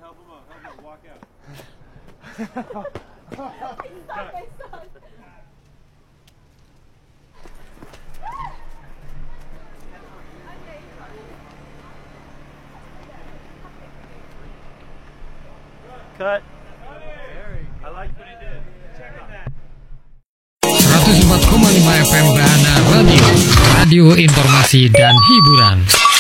help him out. Walk out. Cut. I like what he did. Check on that. 104,5 FM Bahana Radio, radio informasi dan hiburan.